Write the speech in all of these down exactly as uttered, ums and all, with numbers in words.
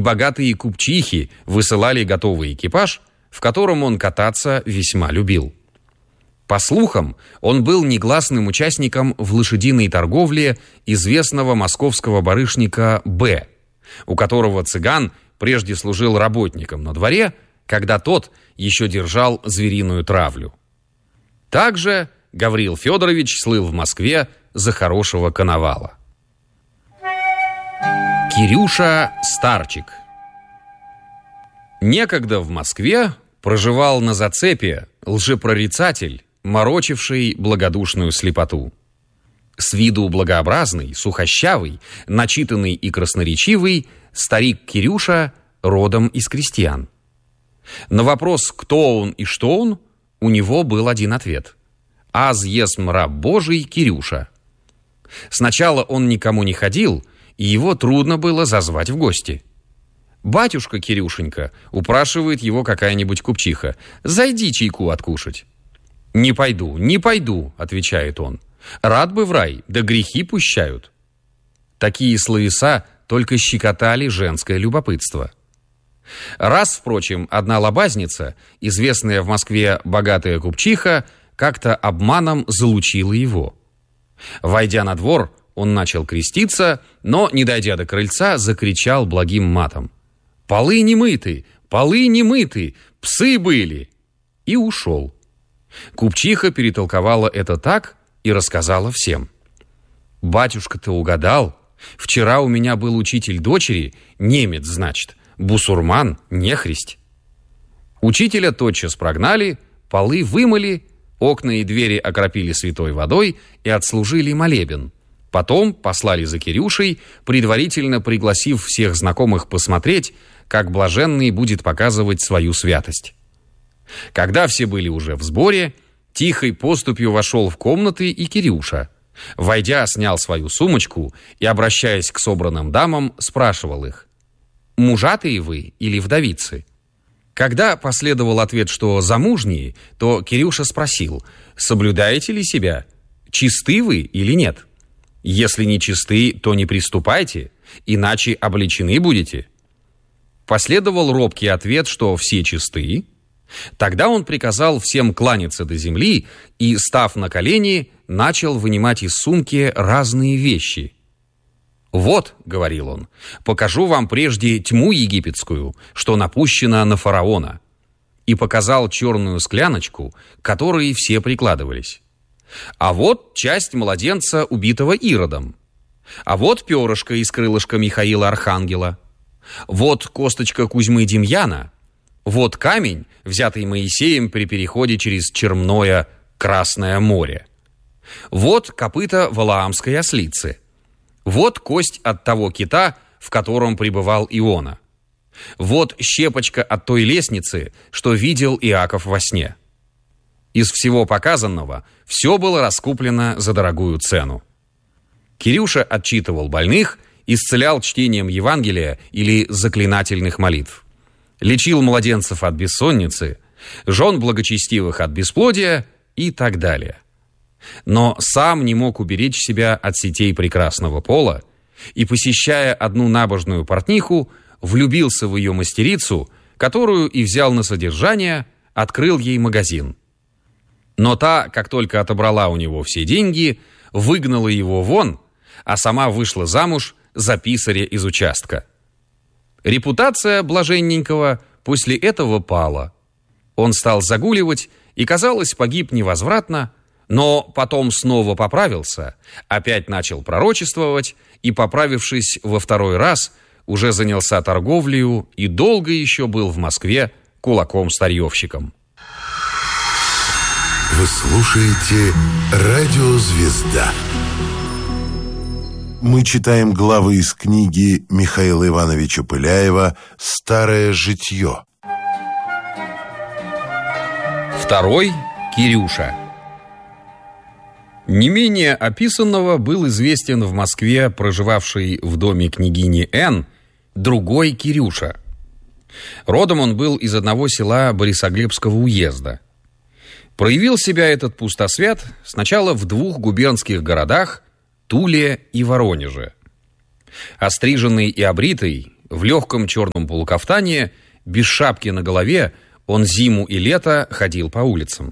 богатые купчихи высылали готовый экипаж, в котором он кататься весьма любил. По слухам, он был негласным участником в лошадиной торговле известного московского барышника Б, у которого цыган прежде служил работником на дворе, когда тот еще держал звериную травлю. Также Гаврил Федорович слыл в Москве за хорошего коновала. Кирюша Старчик. Некогда в Москве проживал на зацепе лжепрорицатель, морочивший благодушную слепоту. С виду благообразный, сухощавый, начитанный и красноречивый, старик Кирюша родом из крестьян. На вопрос, кто он и что он, у него был один ответ: «Аз есмь раб Божий Кирюша». Сначала он никому не ходил, и его трудно было зазвать в гости. «Батюшка Кирюшенька», — упрашивает его какая-нибудь купчиха, — «зайди чайку откушать». «Не пойду, не пойду», — отвечает он. «Рад бы в рай, да грехи пущают». Такие словеса только щекотали женское любопытство. Раз, впрочем, одна лобазница, известная в Москве богатая купчиха, как-то обманом залучила его. Войдя на двор, он начал креститься, но, не дойдя до крыльца, закричал благим матом: «Полы не мыты! Полы не мыты! Псы были!» И ушел. Купчиха перетолковала это так и рассказала всем. «Батюшка-то угадал. Вчера у меня был учитель дочери, немец, значит, бусурман, нехристь». Учителя тотчас прогнали, полы вымыли, окна и двери окропили святой водой и отслужили молебен. Потом послали за Кирюшей, предварительно пригласив всех знакомых посмотреть, как блаженный будет показывать свою святость. Когда все были уже в сборе, тихой поступью вошел в комнаты и Кирюша. Войдя, снял свою сумочку и, обращаясь к собранным дамам, спрашивал их: «Мужатые вы или вдовицы?» Когда последовал ответ, что замужние, то Кирюша спросил: «Соблюдаете ли себя? Чисты вы или нет? Если не чисты, то не приступайте, иначе обличены будете». Последовал робкий ответ, что все чисты. Тогда он приказал всем кланяться до земли и, став на колени, начал вынимать из сумки разные вещи. «Вот, — говорил он, — покажу вам прежде тьму египетскую, что напущена на фараона». И показал черную скляночку, к которой все прикладывались. «А вот часть младенца, убитого Иродом. А вот перышко из крылышка Михаила Архангела. Вот косточка Кузьмы Демьяна. Вот камень, взятый Моисеем при переходе через Черное Красное море. Вот копыта валаамской ослицы. Вот кость от того кита, в котором пребывал Иона. Вот щепочка от той лестницы, что видел Иаков во сне». Из всего показанного все было раскуплено за дорогую цену. Кирюша отчитывал больных, исцелял чтением Евангелия или заклинательных молитв. Лечил младенцев от бессонницы, жен благочестивых от бесплодия и так далее. Но сам не мог уберечь себя от сетей прекрасного пола и, посещая одну набожную портниху, влюбился в ее мастерицу, которую и взял на содержание, открыл ей магазин. Но та, как только отобрала у него все деньги, выгнала его вон, а сама вышла замуж за писаря из участка. Репутация блаженненького после этого пала. Он стал загуливать и, казалось, погиб невозвратно, но потом снова поправился, опять начал пророчествовать и, поправившись во второй раз, уже занялся торговлею и долго еще был в Москве кулаком-старьевщиком. Вы слушаете «Радио Звезда». Мы читаем главы из книги Михаила Ивановича Пыляева «Старое житье». Второй — Кирюша. Не менее описанного был известен в Москве, проживавший в доме княгини Н, другой Кирюша. Родом он был из одного села Борисоглебского уезда. Проявил себя этот пустосвят сначала в двух губернских городах — Туле и Воронеже. Остриженный и обритый, в легком черном полукафтане, без шапки на голове, он зиму и лето ходил по улицам.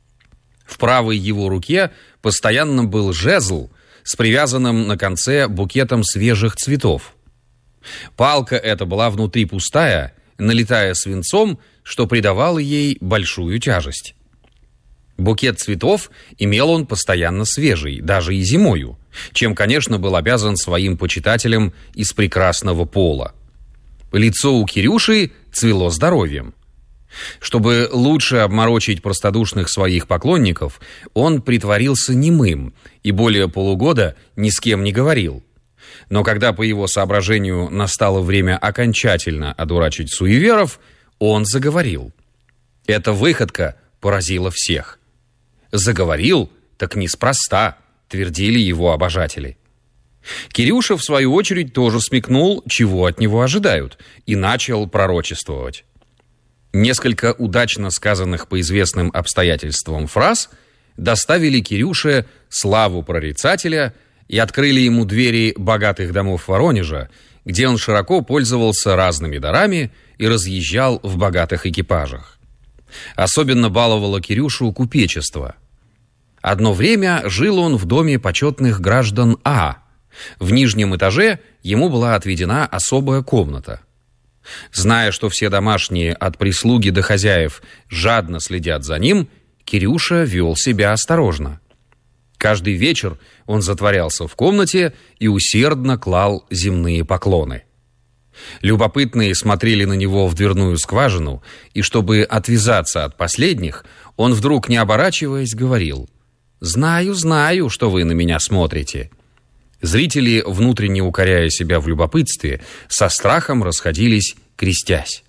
В правой его руке постоянно был жезл с привязанным на конце букетом свежих цветов. Палка эта была внутри пустая, налитая свинцом, что придавало ей большую тяжесть. Букет цветов имел он постоянно свежий, даже и зимою, чем, конечно, был обязан своим почитателям из прекрасного пола. Лицо у Кирюши цвело здоровьем. Чтобы лучше обморочить простодушных своих поклонников, он притворился немым и более полугода ни с кем не говорил. Но когда, по его соображению, настало время окончательно одурачить суеверов, он заговорил. Эта выходка поразила всех. Заговорил, так неспроста, твердили его обожатели. Кирюша, в свою очередь, тоже смекнул, чего от него ожидают, и начал пророчествовать. Несколько удачно сказанных по известным обстоятельствам фраз доставили Кирюше славу прорицателя и открыли ему двери богатых домов Воронежа, где он широко пользовался разными дарами и разъезжал в богатых экипажах. Особенно баловало Кирюшу купечество. Одно время жил он в доме почетных граждан А. В нижнем этаже ему была отведена особая комната. Зная, что все домашние, от прислуги до хозяев, жадно следят за ним, Кирюша вел себя осторожно. Каждый вечер он затворялся в комнате и усердно клал земные поклоны. Любопытные смотрели на него в дверную скважину, и чтобы отвязаться от последних, он вдруг, не оборачиваясь, говорил: «Знаю, знаю, что вы на меня смотрите». Зрители, внутренне укоряя себя в любопытстве, со страхом расходились, крестясь.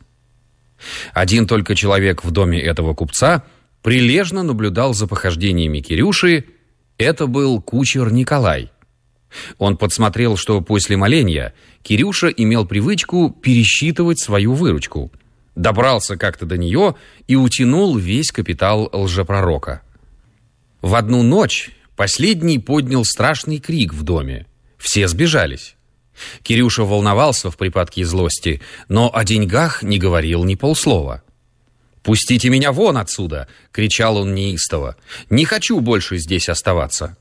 Один только человек в доме этого купца прилежно наблюдал за похождениями Кирюши. Это был кучер Николай. Он подсмотрел, что после моления Кирюша имел привычку пересчитывать свою выручку, добрался как-то до нее и утянул весь капитал лжепророка. В одну ночь последний поднял страшный крик в доме. Все сбежались. Кирюша волновался в припадке злости, но о деньгах не говорил ни полслова. «Пустите меня вон отсюда!» — кричал он неистово. «Не хочу больше здесь оставаться!»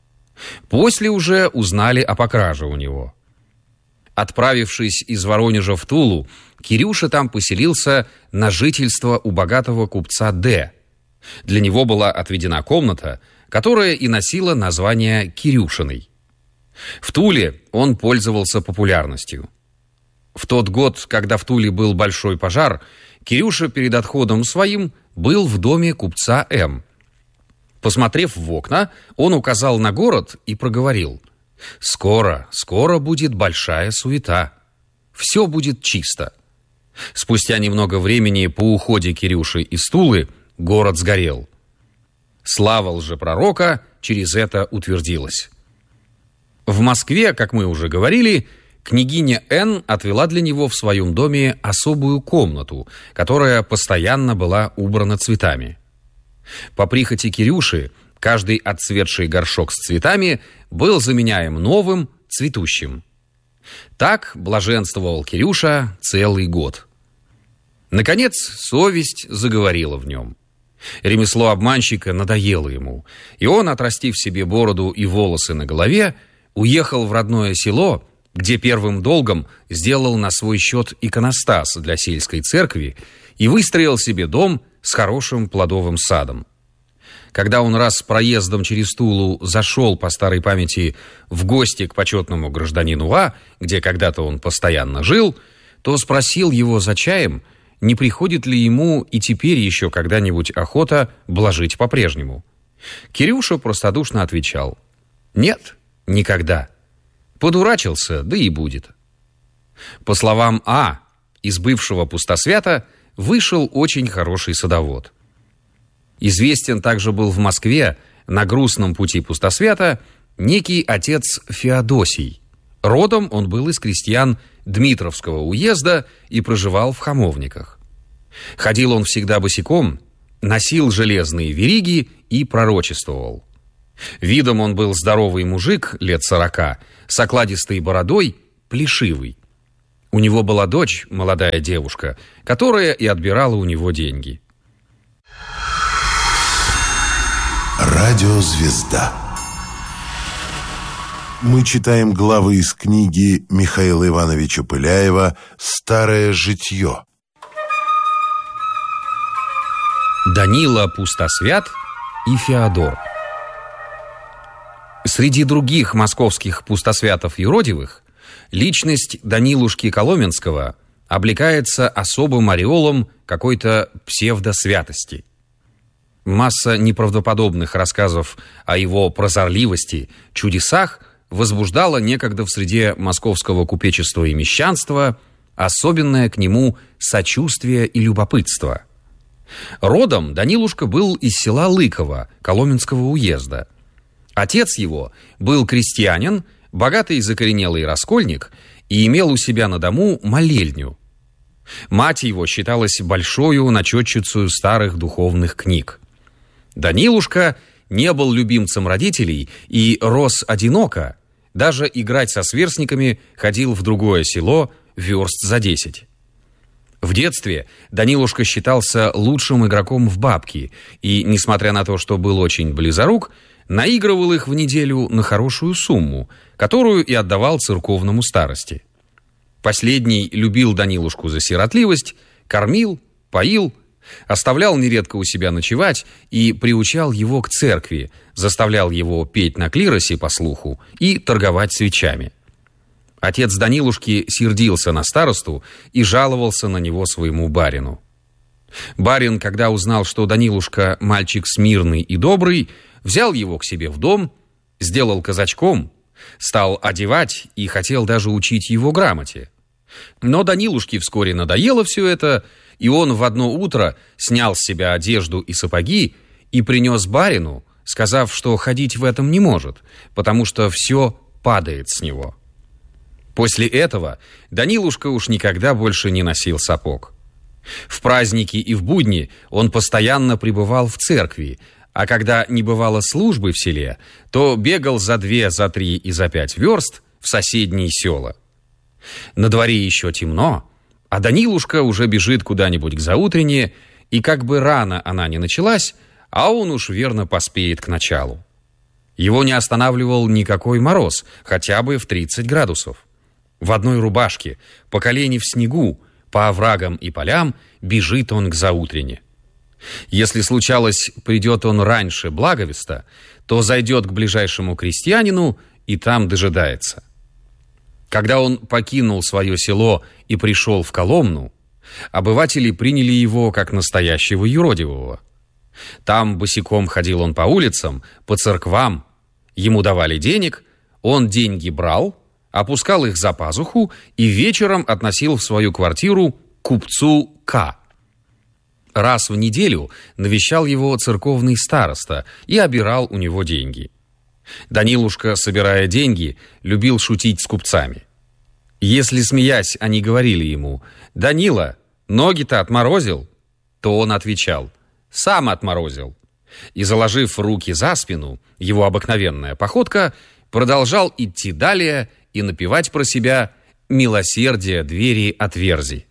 После уже узнали о покраже у него. Отправившись из Воронежа в Тулу, Кирюша там поселился на жительство у богатого купца Д. Для него была отведена комната, которая и носила название Кирюшиной. В Туле он пользовался популярностью. В тот год, когда в Туле был большой пожар, Кирюша перед отходом своим был в доме купца М. Посмотрев в окна, он указал на город и проговорил: «Скоро, скоро будет большая суета. Все будет чисто». Спустя немного времени по уходе Кирюши из Тулы город сгорел. Слава лжепророка через это утвердилась. В Москве, как мы уже говорили, княгиня Н. отвела для него в своем доме особую комнату, которая постоянно была убрана цветами. По прихоти Кирюши каждый отцветший горшок с цветами был заменяем новым, цветущим. Так блаженствовал Кирюша целый год. Наконец, совесть заговорила в нем. Ремесло обманщика надоело ему, и он, отрастив себе бороду и волосы на голове, уехал в родное село, где первым долгом сделал на свой счет иконостас для сельской церкви и выстроил себе дом с хорошим плодовым садом. Когда он раз проездом через Тулу зашел по старой памяти в гости к почетному гражданину А, где когда-то он постоянно жил, то спросил его за чаем, не приходит ли ему и теперь еще когда-нибудь охота блажить по-прежнему. Кирюша простодушно отвечал: «Нет, никогда. Подурачился, да и будет». По словам А, из бывшего пустосвята вышел очень хороший садовод. Известен также был в Москве на грустном пути пустосвята некий отец Феодосий. Родом он был из крестьян Дмитровского уезда и проживал в Хамовниках. Ходил он всегда босиком, носил железные вериги и пророчествовал. Видом он был здоровый мужик лет сорока, с окладистой бородой, плешивый. У него была дочь, молодая девушка, которая и отбирала у него деньги. Радиозвезда. Мы читаем главы из книги Михаила Ивановича Пыляева «Старое житье». Данила Пустосвят и Феодор. Среди других московских пустосвятов юродивых личность Данилушки Коломенского облекается особым ореолом какой-то псевдосвятости. Масса неправдоподобных рассказов о его прозорливости, чудесах возбуждала некогда в среде московского купечества и мещанства особенное к нему сочувствие и любопытство. Родом Данилушка был из села Лыково Коломенского уезда. Отец его был крестьянин, богатый закоренелый раскольник и имел у себя на дому молельню. Мать его считалась большою начетчицей старых духовных книг. Данилушка не был любимцем родителей и рос одиноко, даже играть со сверстниками ходил в другое село верст за десять. В детстве Данилушка считался лучшим игроком в бабки и, несмотря на то, что был очень близорук, наигрывал их в неделю на хорошую сумму, которую и отдавал церковному старости. Последний любил Данилушку за сиротливость, кормил, поил, оставлял нередко у себя ночевать и приучал его к церкви, заставлял его петь на клиросе по слуху и торговать свечами. Отец Данилушки сердился на старосту и жаловался на него своему барину. Барин, когда узнал, что Данилушка мальчик смирный и добрый, взял его к себе в дом, сделал казачком, стал одевать и хотел даже учить его грамоте. Но Данилушке вскоре надоело все это, и он в одно утро снял с себя одежду и сапоги и принес барину, сказав, что ходить в этом не может, потому что все падает с него. После этого Данилушка уж никогда больше не носил сапог. В праздники и в будни он постоянно пребывал в церкви, а когда не бывало службы в селе, то бегал за две, за три и за пять верст в соседние села. На дворе еще темно, а Данилушка уже бежит куда-нибудь к заутренне, и как бы рано она ни началась, а он уж верно поспеет к началу. Его не останавливал никакой мороз, хотя бы в тридцать градусов. В одной рубашке, по колени в снегу, по оврагам и полям бежит он к заутренне. Если случалось, придет он раньше благовеста, то зайдет к ближайшему крестьянину и там дожидается. Когда он покинул свое село и пришел в Коломну, обыватели приняли его как настоящего юродивого. Там босиком ходил он по улицам, по церквам, ему давали денег, он деньги брал, опускал их за пазуху и вечером относил в свою квартиру купцу К. Раз в неделю навещал его церковный староста и обирал у него деньги. Данилушка, собирая деньги, любил шутить с купцами. Если, смеясь, они говорили ему: «Данила, ноги-то отморозил», то он отвечал: «Сам отморозил». И, заложив руки за спину, его обыкновенная походка, продолжал идти далее и напевать про себя «Милосердие двери отверзи».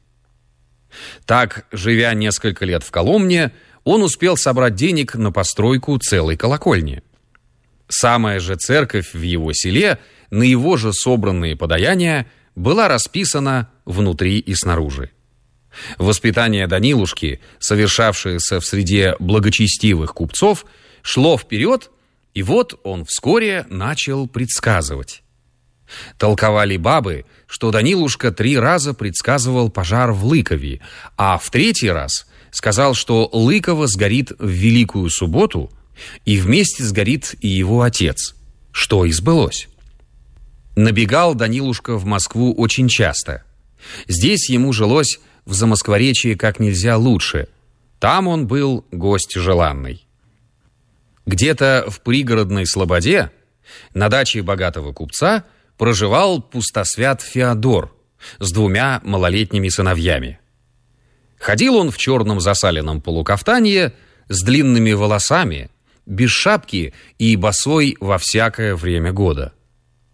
Так, живя несколько лет в Коломне, он успел собрать денег на постройку целой колокольни. Самая же церковь в его селе, на его же собранные подаяния, была расписана внутри и снаружи. Воспитание Данилушки, совершавшееся в среде благочестивых купцов, шло вперед, и вот он вскоре начал предсказывать. Толковали бабы, что Данилушка три раза предсказывал пожар в Лыкове, а в третий раз сказал, что Лыково сгорит в Великую Субботу, и вместе сгорит и его отец, что и сбылось. Набегал Данилушка в Москву очень часто. Здесь ему жилось в Замоскворечье как нельзя лучше. Там он был гость желанный. Где-то в пригородной слободе, на даче богатого купца, проживал пустосвят Феодор с двумя малолетними сыновьями. Ходил он в черном засаленном полукафтанье, с длинными волосами, без шапки и босой во всякое время года.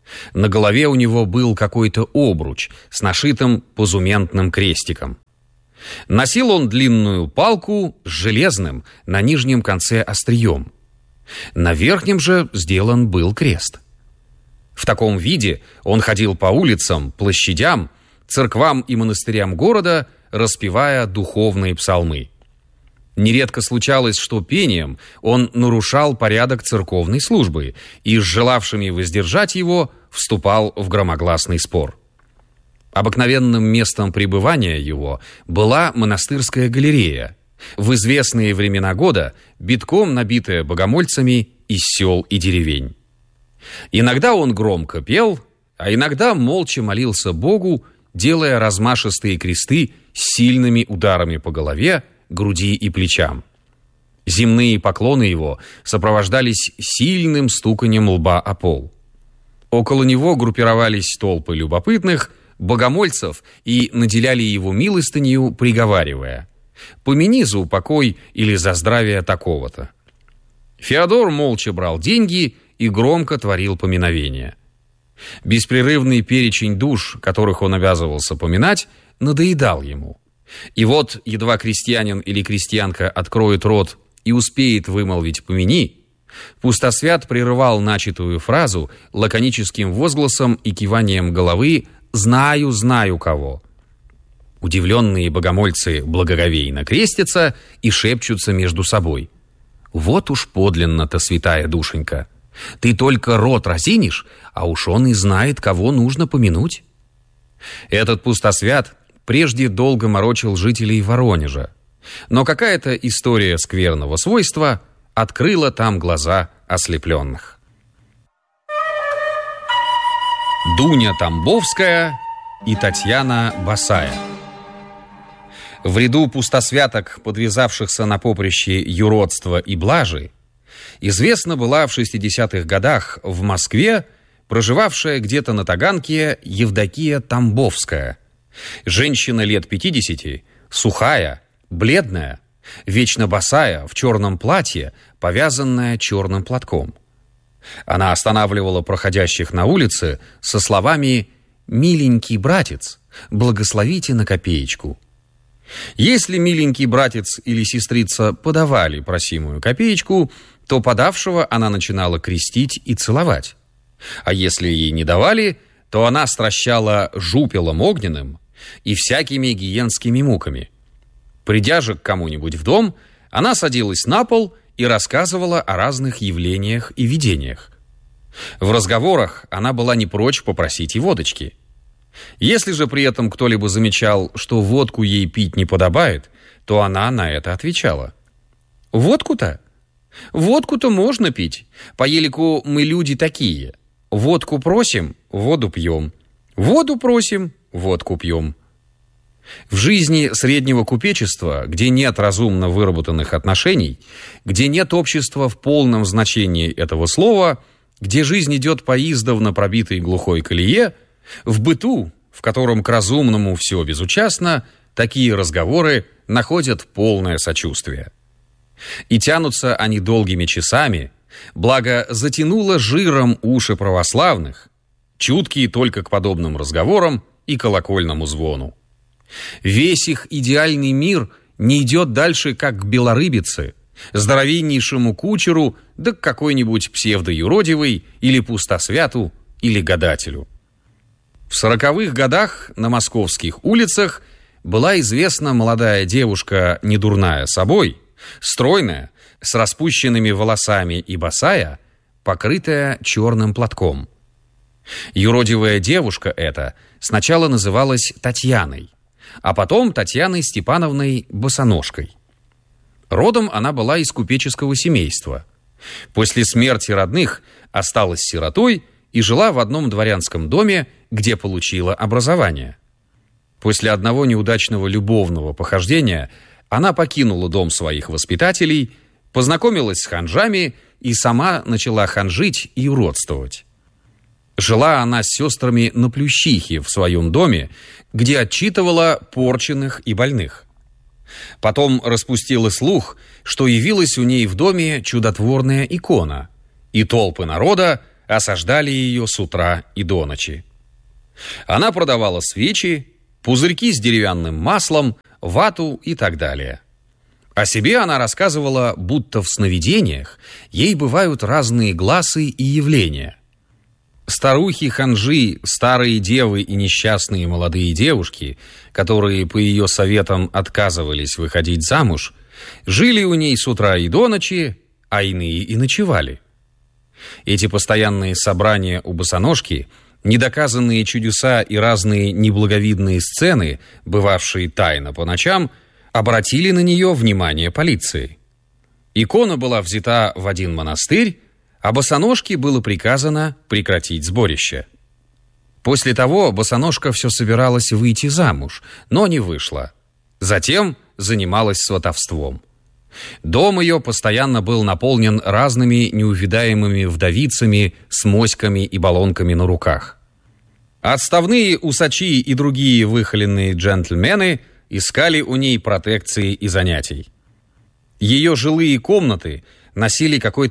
На голове у него был какой-то обруч с нашитым позументным крестиком. Носил он длинную палку с железным на нижнем конце острием. На верхнем же сделан был крест. В таком виде он ходил по улицам, площадям, церквам и монастырям города, распевая духовные псалмы. Нередко случалось, что пением он нарушал порядок церковной службы и с желавшими воздержать его вступал в громогласный спор. Обыкновенным местом пребывания его была монастырская галерея, в известные времена года битком набитая богомольцами из сел и деревень. Иногда он громко пел, а иногда молча молился Богу, делая размашистые кресты с сильными ударами по голове, груди и плечам. Земные поклоны его сопровождались сильным стуканием лба о пол. Около него группировались толпы любопытных, богомольцев и наделяли его милостынью, приговаривая: «Помяни за упокой или за здравие такого-то». Феодор молча брал деньги и громко творил поминовения. Беспрерывный перечень душ, которых он обязывался поминать, надоедал ему. И вот, едва крестьянин или крестьянка откроет рот и успеет вымолвить «помяни», пустосвят прерывал начатую фразу лаконическим возгласом и киванием головы «знаю, знаю кого». Удивленные богомольцы благоговейно крестятся и шепчутся между собой: «Вот уж подлинно-то, святая душенька, ты только рот разинешь, а уж он и знает, кого нужно помянуть». Этот пустосвят прежде долго морочил жителей Воронежа, но какая-то история скверного свойства открыла там глаза ослепленных. Дуня Тамбовская и Татьяна Басая. В ряду пустосвяток, подвязавшихся на поприще юродства и блажи, известна была в шестидесятых годах в Москве проживавшая где-то на Таганке Евдокия Тамбовская. Женщина лет пятидесяти, сухая, бледная, вечно босая, в черном платье, повязанная черным платком. Она останавливала проходящих на улице со словами «Миленький братец, благословите на копеечку». Если миленький братец или сестрица подавали просимую копеечку, то подавшего она начинала крестить и целовать. А если ей не давали, то она стращала жупелом огненным и всякими гиенскими муками. Придя же к кому-нибудь в дом, она садилась на пол и рассказывала о разных явлениях и видениях. В разговорах она была не прочь попросить и водочки. Если же при этом кто-либо замечал, что водку ей пить не подобает, то она на это отвечала: «Водку-то? Водку-то можно пить. По елику мы люди такие. Водку просим, воду пьем. Воду просим, водку пьем». В жизни среднего купечества, где нет разумно выработанных отношений, где нет общества в полном значении этого слова, где жизнь идет по издавна пробитой глухой колее, в быту, в котором к разумному все безучастно, такие разговоры находят полное сочувствие. И тянутся они долгими часами, благо затянуло жиром уши православных, чуткие только к подобным разговорам и колокольному звону. Весь их идеальный мир не идет дальше, как к белорыбице, здоровеннейшему кучеру, да к какой-нибудь псевдоюродивой или пустосвяту, или гадателю. В сороковых годах на московских улицах была известна молодая девушка, недурная собой, стройная, с распущенными волосами и босая, покрытая черным платком. Юродивая девушка эта сначала называлась Татьяной, а потом Татьяной Степановной Босоножкой. Родом она была из купеческого семейства. После смерти родных осталась сиротой и жила в одном дворянском доме, где получила образование. После одного неудачного любовного похождения она покинула дом своих воспитателей, познакомилась с ханжами и сама начала ханжить и уродствовать. Жила она с сестрами на Плющихе в своем доме, где отчитывала порченных и больных. Потом распустила слух, что явилась у ней в доме чудотворная икона, и толпы народа осаждали ее с утра и до ночи. Она продавала свечи, пузырьки с деревянным маслом, вату и так далее. О себе она рассказывала, будто в сновидениях ей бывают разные гласы и явления. Старухи, ханжи, старые девы и несчастные молодые девушки, которые по ее советам отказывались выходить замуж, жили у ней с утра и до ночи, а иные и ночевали. Эти постоянные собрания у босоножки, недоказанные чудеса и разные неблаговидные сцены, бывавшие тайно по ночам, обратили на нее внимание полиции. Икона была взята в один монастырь, а босоножке было приказано прекратить сборище. После того босоножка все собиралась выйти замуж, но не вышла. Затем занималась сватовством. Дом ее постоянно был наполнен разными неувидаемыми вдовицами с моськами и баллонками на руках. Отставные усачи и другие выхоленные джентльмены искали у ней протекции и занятий. Ее жилые комнаты носили какой-то